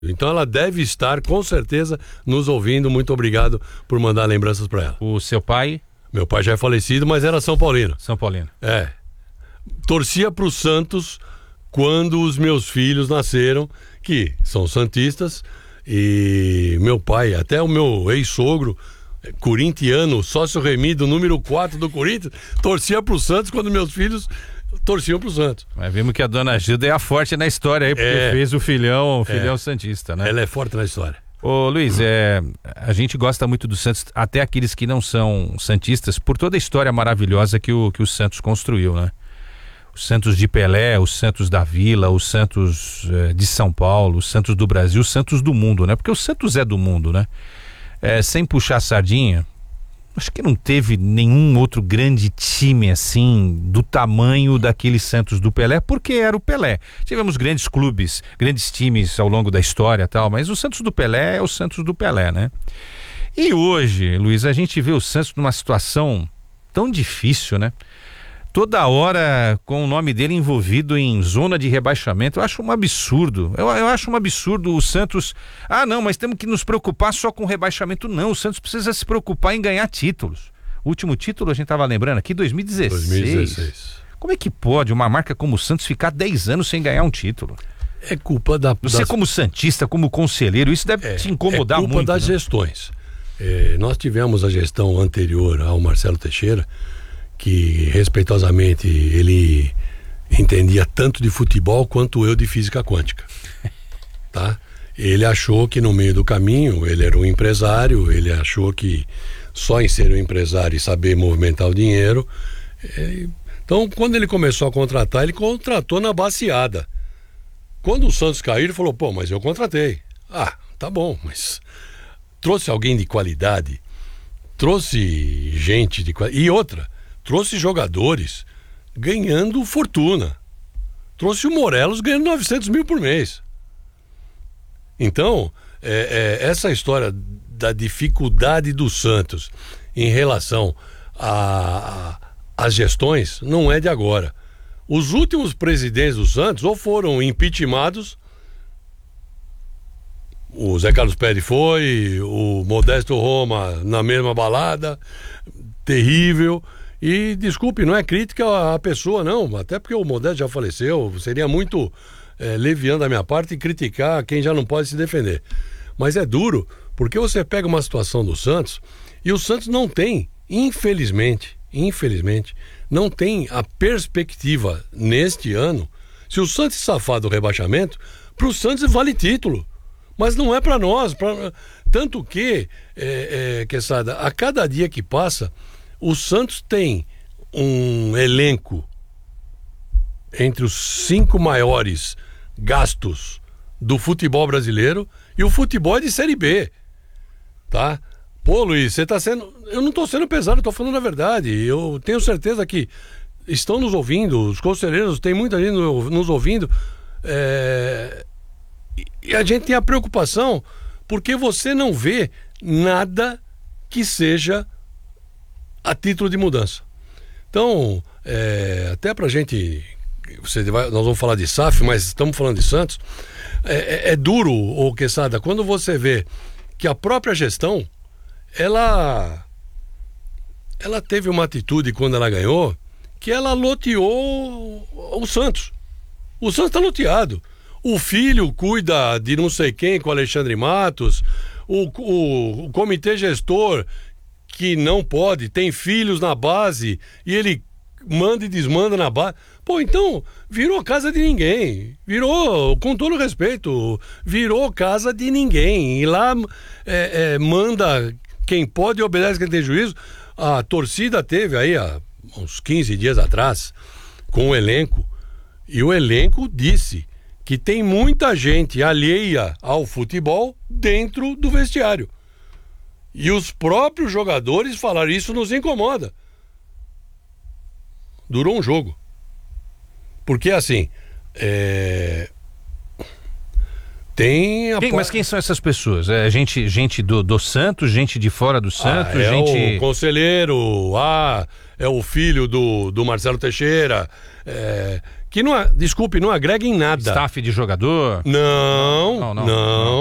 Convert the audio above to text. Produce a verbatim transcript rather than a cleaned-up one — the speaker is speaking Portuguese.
Então ela deve estar, com certeza, nos ouvindo. Muito obrigado por mandar lembranças para ela. O seu pai? Meu pai já é falecido, mas era São Paulino. São Paulino. É. Torcia pro Santos quando os meus filhos nasceram, que são santistas, e meu pai, até o meu ex-sogro, corintiano, sócio remido, número quatro do Corinthians, torcia pro Santos quando meus filhos torciam pro Santos. Mas vimos que a dona Gilda é a forte na história aí, porque é, fez o filhão, o filhão é, santista, né? Ela é forte na história. Ô Luiz, é, a gente gosta muito do Santos, até aqueles que não são santistas, por toda a história maravilhosa que o, que o Santos construiu, né? O Santos de Pelé, o Santos da Vila, o Santos é, de São Paulo, o Santos do Brasil, o Santos do mundo, né? Porque o Santos é do mundo, né? É, sem puxar a sardinha, acho que não teve nenhum outro grande time assim, do tamanho daquele Santos do Pelé, porque era o Pelé. Tivemos grandes clubes, grandes times ao longo da história e tal, mas o Santos do Pelé é o Santos do Pelé, né? E hoje, Luiz, a gente vê o Santos numa situação tão difícil, né? Toda hora com o nome dele envolvido em zona de rebaixamento. Eu acho um absurdo. Eu, eu acho um absurdo o Santos... Ah, não, mas temos que nos preocupar só com o rebaixamento. Não, o Santos precisa se preocupar em ganhar títulos. O último título, a gente estava lembrando aqui, dois mil e dezesseis. dois mil e dezesseis. Como é que pode uma marca como o Santos ficar dez anos sem ganhar um título? É culpa da... Você das... como santista, como conselheiro, isso deve é, te incomodar muito. É culpa muito, das né? gestões. É, nós tivemos a gestão anterior ao Marcelo Teixeira, que respeitosamente ele entendia tanto de futebol quanto eu de física quântica, tá? Ele achou que no meio do caminho ele era um empresário, ele achou que só em ser um empresário e saber movimentar o dinheiro, é... então quando ele começou a contratar, ele contratou na baseada. Quando o Santos caiu, ele falou, pô, mas eu contratei. Ah, tá bom, mas trouxe alguém de qualidade, trouxe gente de qualidade, e outra, trouxe jogadores ganhando fortuna. Trouxe o Morelos ganhando novecentos mil por mês. Então, é, é, essa história da dificuldade do Santos em relação às gestões não é de agora. Os últimos presidentes do Santos ou foram impeachmentados, o Zé Carlos Pérez foi, o Modesto Roma na mesma balada, terrível. E, desculpe, não é crítica à pessoa, não, até porque o Modesto já faleceu, seria muito é, leviano da minha parte criticar quem já não pode se defender. Mas é duro, porque você pega uma situação do Santos, e o Santos não tem, infelizmente, infelizmente, não tem a perspectiva neste ano, se o Santos safar do rebaixamento, para o Santos vale título, mas não é para nós, pra... tanto que, é, é, Quesada, a cada dia que passa, o Santos tem um elenco entre os cinco maiores gastos do futebol brasileiro e o futebol é de Série B, tá? Pô, Luiz, você tá sendo... Eu não tô sendo pesado, eu tô falando a verdade. Eu tenho certeza que estão nos ouvindo, os conselheiros, tem muita gente nos ouvindo, é... e a gente tem a preocupação porque você não vê nada que seja a título de mudança. Então, é, até pra gente, você vai, nós vamos falar de S A F, mas estamos falando de Santos, é, é, é duro, ô Quesada, quando você vê que a própria gestão, ela, ela teve uma atitude quando ela ganhou, que ela loteou o Santos. O Santos está loteado. O filho cuida de não sei quem com o Alexandre Matos, o, o, o comitê gestor que não pode, tem filhos na base e ele manda e desmanda na base. Pô, então virou casa de ninguém, virou, com todo respeito, virou casa de ninguém, e lá é, é, manda quem pode e obedece quem tem juízo. A torcida teve aí há uns quinze dias atrás com o elenco, e o elenco disse que tem muita gente alheia ao futebol dentro do vestiário. E os próprios jogadores falaram, isso nos incomoda. Durou um jogo. Porque assim, é... tem... A... Quem, mas quem são essas pessoas? É gente, gente do, do Santos, gente de fora do Santos? Ah, é gente... o conselheiro, ah, é o filho do, do Marcelo Teixeira, é... que não, desculpe, não agrega em nada. Staff de jogador? Não, não, não, não. não.